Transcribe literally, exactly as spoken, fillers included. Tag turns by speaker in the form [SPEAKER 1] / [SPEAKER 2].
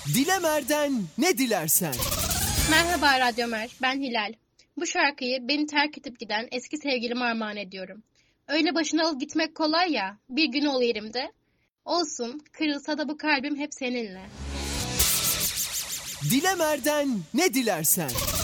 [SPEAKER 1] Dilemer'den ne dilersen.
[SPEAKER 2] Merhaba Radyo Mer, ben Hilal. Bu şarkıyı beni terk edip giden eski sevgilime armağan ediyorum. Öyle başına alıp gitmek kolay ya, bir gün ol yerimde. Olsun, kırılsa da bu kalbim hep seninle.
[SPEAKER 1] Dilemer'den ne dilersen.